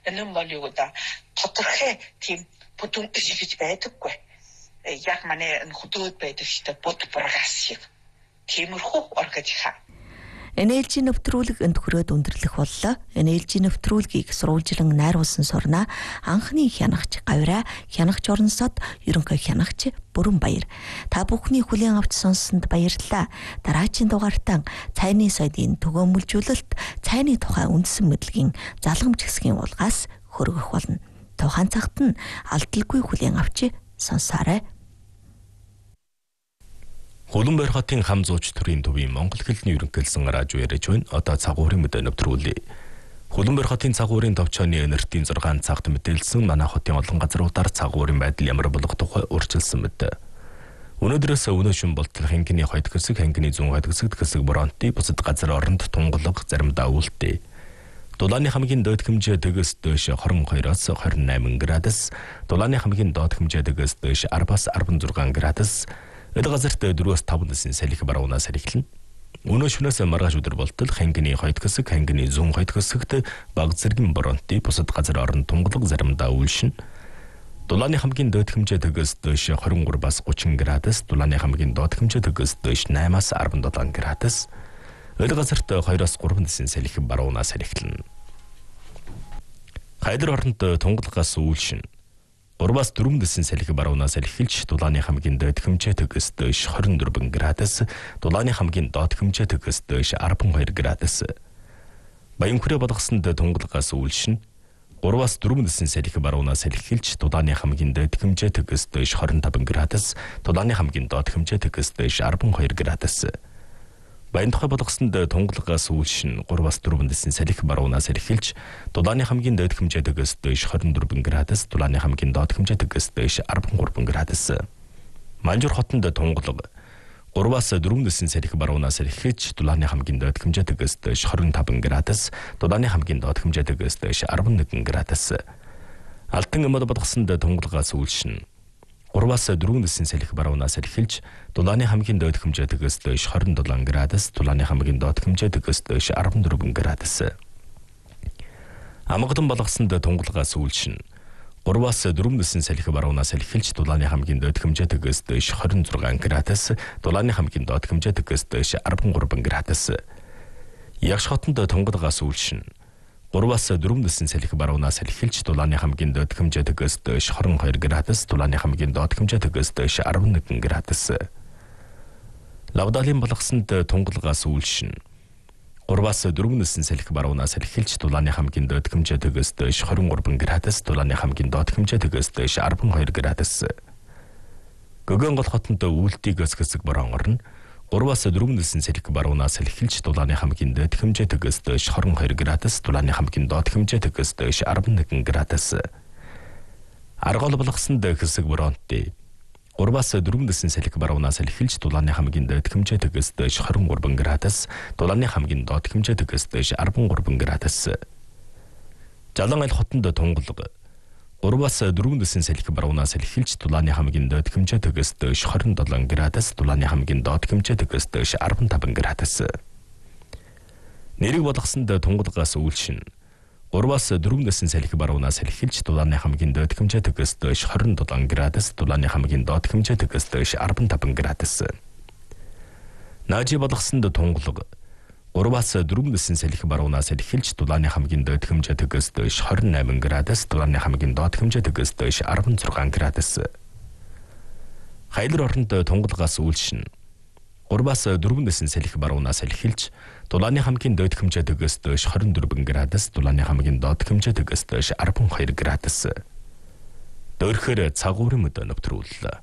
Энэ бол юу гэдэг тодорхой тийм бүдүүн гэж байдаггүй. Яг манай хөдөөд байдаг шүү дээ бод бургас шиг. Тиймэрхүү организм. NLG нэвтрүүлэг энд хүрээд өндөрлөх боллоо. NLG нэвтрүүлгийг сурвалжлан найруулсан сурнаа анхны хянагч Гавраа, хянагч Орнсод, ерөнхий хянагч Бүрэнбаяр. Та бүхний хүлээн авч сонссонд баярлалаа. Дараагийн дугаартаа цайны соёлын төгөөмөлжүүлэлт, цайны тухай үндсэн мэдлэгийн залгамж хэсгийн улгаас хөргөх болно. Тухайн цагт нь алдалгүй хүлээн авч сонсоорой. Хуланбойр хотын хам зууч төрийн төвийн Монгол хэлний ерөнхийлсөн радио яриач байна. Одоо цагуурын мэдээ нэвтрүүлье. Хуланбойр хотын цагуурын товчооны энертийн 6 цагт мэдээлсэн манай хотын олон газруудаар цагуурын байдал ямар болох тухай урьдчилсан мэт. Өнөөдрөөс өнөө шөнө болтол хангины хойд хэсэг, хангины зүүн хойд хэсэг боронти бусад газар оронд тунгалаг заримдаа үлдээ. Дулааны хамгийн доод хэмжээ дэгээс дээш 22-оос 28 градус, Дулааны хамгийн доод хэмжээ дэгээс дээш 10-аас 16 градус. Эд газарт 4-5 насны салхи баруунаас эхэлнэ. Өнөө шөнөөс маргааш өдөр болтол хангины хойд хэсэг, хангины зүүн хойд хэсэгт баг зэргийн боронти бусад газар орон тунгалаг заримдаа үйлшнэ. Дулааны хамгийн доод хэмжээ дэгээс дээш 23-аас 30 градус, Дулааны хамгийн доод хэмжээ дэгээс дээш 8-аас 17 градус. Эд газарт 2-3 насны салхи баруунаас эхэлнэ. Хайдар оронд тунгалагаас үйлшнэ. 3-4 насны салхи баруунаас эхэлж Дулааны хамгийн доод хэмжээ дэгээс дээш 24 градус, Дулааны хамгийн доод хэмжээ дэгээс дээш 12 градус. Баянхүрээ болгосонд тунгалагаас үйлшнэ. 3-4 насны салхи баруунаас эхэлж Дулааны хамгийн доод хэмжээ дэгээс дээш 25 градус, Дулааны хамгийн доод хэмжээ дэгээс дээш 12 градус. Баянхүрээ болгосонд тунгалагаас үйлшнэ. 3-4 насны салхи баруунаас эхэлж Дулааны хамгийн доод хэмжээ дэгээс дээш 24 градус, Дулааны хамгийн доод хэмжээ дэгээс дээш 13 градус. Манжуур хотонд тунгалаг 3-4 насны салхи баруунаас эхэлж Дулааны хамгийн доод хэмжээ дэгээс дээш 25 градус, Дулааны хамгийн доод хэмжээ дэгээс дээш 11 градус. Алтан эмод болгосонд тунгалагаас үйлшнэ. 3-4 насны салхи баруунаас эхэлж Дулааны хамгийн доод хэмжээ дэгээс дээш 27 градус, Дулааны хамгийн доод хэмжээ дэгээс дээш 14 градус. Амгалан болгосонд тунгалагаас үйлшнэ. 3-4 насны салхи баруунаас эхэлж Дулааны хамгийн доод хэмжээ дэгээс дээш 26 градус, Дулааны хамгийн доод хэмжээ дэгээс дээш 13 градус. Ягш хотонд тунгалагаас үйлшнэ. 3-4 насны салхи баруунаас эхэлж Дулааны хамгийн доод хэмжээ дэгээс дээш 22 градус, Дулааны хамгийн доод хэмжээ дэгээс дээш 11 градус. Лавдалын болгосонд тунгалагаас үйлшнэ. 3-4 насны салхи баруунаас эхэлж Дулааны хамгийн доод хэмжээ дэгээс дээш 23 градус, Дулааны хамгийн доод хэмжээ дэгээс дээш 12 градус. Гөгөнгол хотонд үлдийгээс хэсэг борон орно. 3-4 насны салхи баруунаас эхэлж Дулааны хамгийн доод хэмжээ дэгээс дээш 22 градус, Дулааны хамгийн доод хэмжээ дэгээс дээш 11 градус. Аргол болгосонд хэсэг боронти 3-4 насны салхи баруунаас эхэлж Дулааны хамгийн доод хэмжээ дэгээс дээш 23 градус, Дулааны хамгийн доод хэмжээ дэгээс дээш 13 градус. Жалан айл хотонд тунгалаг 3-4 насны салхи баруунаас эхэлж Дулааны хамгийн доод хэмжээ дэгээс дээш 27 градус, Дулааны хамгийн доод хэмжээ дэгээс дээш 15 градус. Нэрийг болгосонд тунгалагаас үйлшнэ. 3-4 насны салхи баруунаас эхэлж Дулааны хамгийн доод хэмжээ дэгээс дээш 27 градус, Дулааны хамгийн доод хэмжээ дэгээс дээш 15 градус. Наажи болгосонд тунгалаг 3-4 насны салхи баруунаас эхэлж Дулааны хамгийн доод хэмжээ дэгээс дээш 28 градус, Дулааны хамгийн доод хэмжээ дэгээс дээш 16 градус. Хайлар оронд тунгалагаас үйлшнэ. 3-4 насны салхи баруунаас эхэлж Дулааны хамгийн доод хэмжээ дэгээс дээш 24 градус, Дулааны хамгийн доод хэмжээ дэгээс дээш 12 градус. Дөөрхөр цагуурын мэдээ нэвтрүүллээ.